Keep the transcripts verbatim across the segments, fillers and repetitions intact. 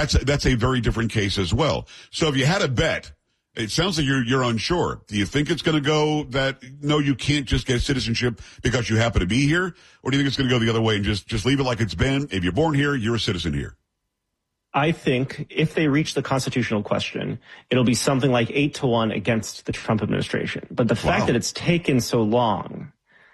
that's, that's a very different case as well. So if you had a bet, it sounds like you're, you're unsure. Do you think it's going to go that, no, you can't just get citizenship because you happen to be here? Or do you think it's going to go the other way and just, just leave it like it's been? If you're born here, you're a citizen here. I think if they reach the constitutional question, it'll be something like eight to one against the Trump administration. But the fact Wow. that it's taken so long,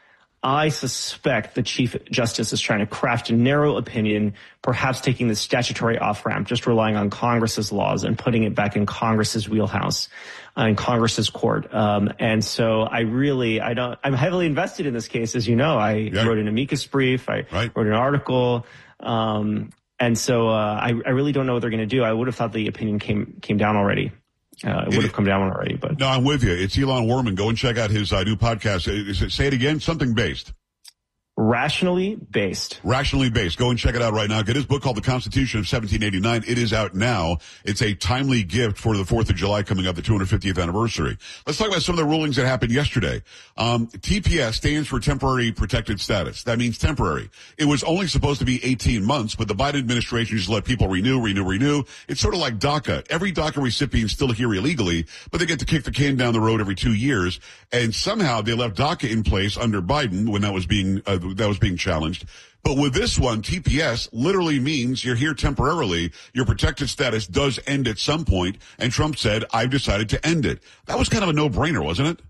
I suspect the Chief Justice is trying to craft a narrow opinion, perhaps taking the statutory off-ramp, just relying on Congress's laws and putting it back in Congress's wheelhouse, uh, in Congress's court. Um, and so I really, I don't, I'm heavily invested in this case. As you know, I yeah. wrote an amicus brief. I right. wrote an article. Um, And so uh, I, I really don't know what they're going to do. I would have thought the opinion came came down already. Uh, it would have come down already. But no, I'm with you. It's Elon Werman. Go and check out his uh, new podcast. Is it, say it again. Something based. Rationally based. Rationally based. Go and check it out right now. Get his book called The Constitution of seventeen eighty-nine. It is out now. It's a timely gift for the fourth of July coming up, the two hundred fiftieth anniversary. Let's talk about some of the rulings that happened yesterday. Um, T P S stands for Temporary Protected Status. That means temporary. It was only supposed to be eighteen months, but the Biden administration just let people renew, renew, renew. It's sort of like DACA. Every DACA recipient is still here illegally, but they get to kick the can down the road every two years. And somehow they left DACA in place under Biden when that was being, uh, that was being challenged. But with this one, T P S literally means you're here temporarily. Your protected status does end at some point, and Trump said, I've decided to end it. That was kind of a no-brainer, wasn't it?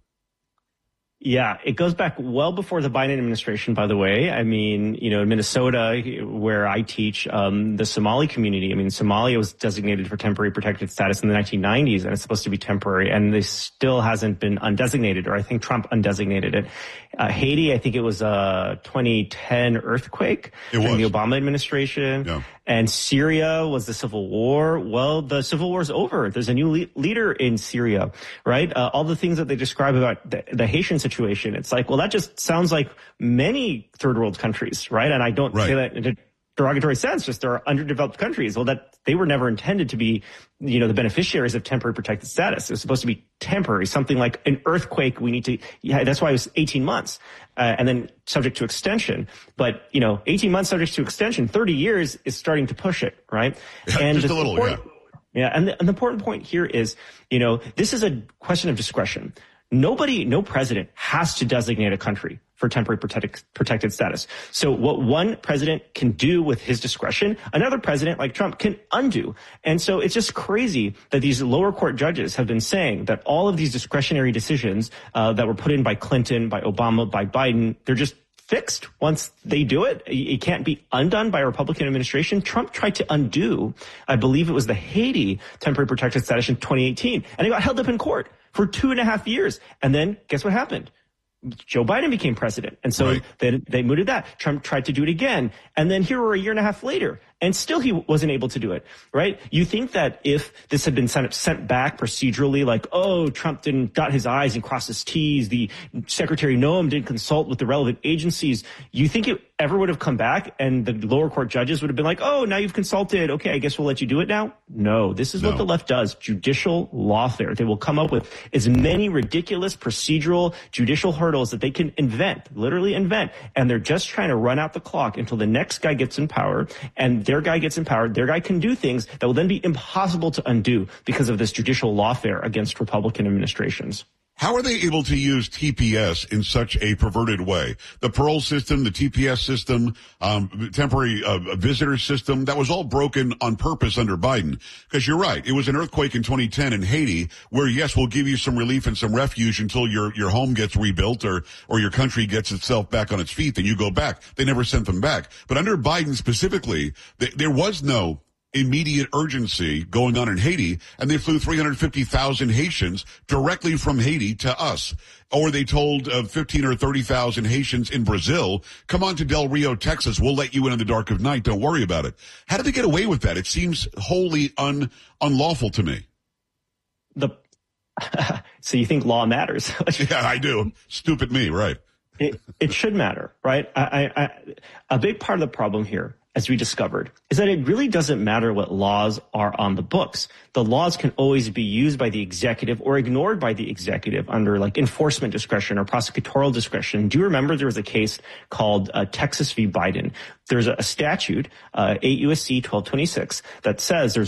Yeah, it goes back well before the Biden administration, by the way. I mean, you know, in Minnesota, where I teach, um, the Somali community, I mean, Somalia was designated for temporary protected status in the nineteen nineties, and it's supposed to be temporary, and this still hasn't been undesignated, or I think Trump undesignated it. Uh, Haiti, I think it was a twenty ten earthquake during the Obama administration. Yeah. And Syria was the civil war. Well, the civil war is over. There's a new le- leader in Syria, right? Uh, all the things that they describe about the, the Haitian situation, it's like, well, that just sounds like many third world countries, right? And I don't right. say that in a derogatory sense, just there are underdeveloped countries. Well, that they were never intended to be, you know, the beneficiaries of temporary protected status. It was supposed to be temporary, something like an earthquake. We need to, yeah, that's why it was eighteen months, uh, and then subject to extension. But, you know, eighteen months subject to extension, thirty years is starting to push it, right? Yeah, and just a little, yeah. Yeah, and the, and the important point here is, you know, this is a question of discretion. Nobody, no president has to designate a country for temporary protected, protected status. So what one president can do with his discretion, another president like Trump can undo. And so it's just crazy that these lower court judges have been saying that all of these discretionary decisions uh, that were put in by Clinton, by Obama, by Biden, they're just fixed once they do it. It can't be undone by a Republican administration. Trump tried to undo, I believe it was the Haiti temporary protected status in twenty eighteen, and it got held up in court for two and a half years. And then guess what happened? Joe Biden became president. And so right. they, they mooted that. Trump tried to do it again. And then here we're a year and a half later, and still he wasn't able to do it, right? You think that if this had been sent, sent back procedurally, like, oh, Trump didn't dot his I's and cross his T's, the Secretary Noem didn't consult with the relevant agencies, you think it ever would have come back and the lower court judges would have been like, oh, now you've consulted. Okay, I guess we'll let you do it now. No, this is no. what the left does. Judicial lawfare. They will come up with as many ridiculous procedural judicial hurdles that they can invent, literally invent. And they're just trying to run out the clock until the next guy gets in power, and their guy gets empowered. Their guy can do things that will then be impossible to undo because of this judicial lawfare against Republican administrations. How are they able to use T P S in such a perverted way? The parole system, the T P S system, um, temporary uh, visitor system, that was all broken on purpose under Biden. Because you're right, it was an earthquake in twenty ten in Haiti where, yes, we'll give you some relief and some refuge until your your home gets rebuilt or or your country gets itself back on its feet, then you go back. They never sent them back. But under Biden specifically, th- there was no immediate urgency going on in Haiti, and they flew three hundred fifty thousand Haitians directly from Haiti to us. Or they told uh, fifteen or thirty thousand Haitians in Brazil, come on to Del Rio, Texas. We'll let you in in the dark of night. Don't worry about it. How did they get away with that? It seems wholly un, unlawful to me. The So you think law matters? Yeah, I do. Stupid me, right. It, it should matter, right? I, I, I, a big part of the problem here, as we discovered, is that it really doesn't matter what laws are on the books. The laws can always be used by the executive or ignored by the executive under like enforcement discretion or prosecutorial discretion. Do you remember there was a case called uh, Texas v. Biden? There's a, a statute, uh, eight U S C twelve twenty-six, that says there's